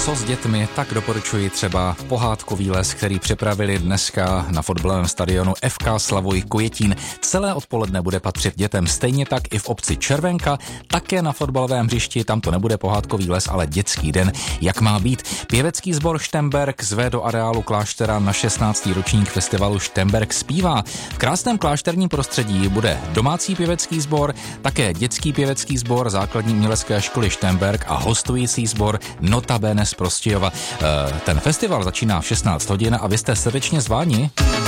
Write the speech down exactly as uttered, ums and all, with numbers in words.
co s dětmi, tak doporučuji třeba pohádkový les, který připravili dneska na fotbalovém stadionu F K Slavoj Kujetín. Celé odpoledne bude patřit dětem, stejně tak i v obci Červenka, také na fotbalovém hřišti, tam to nebude pohádkový les, ale dětský den, jak má být. Pěvecký sbor Štemberk zve do areálu kláštera na šestnáctý ročník festivalu Štemberk zpívá. V krásném klášterním prostředí bude domácí pěvecký sbor, také dětský pěvecký sbor základní umělecké školy Štemberk a hostující sbor Notabene z Prostějova. Ten festival začíná v šestnáct hodin a vy jste srdečně zváni.